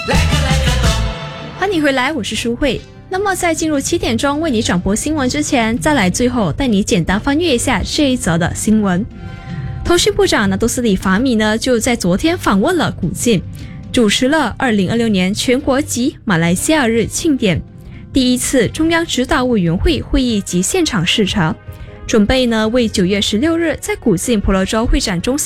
欢迎回来，我是舒慧。那么在进入7点钟为你转播新闻之前，再来最后带你简单翻阅一下这一则的新闻。通讯部长纳杜斯里法米呢就在昨天访问了古晋，主持了2026年全国及马来西亚日庆典第一次中央指导委员会会议及现场视察，准备呢为9月16日在古晋婆罗洲会展中心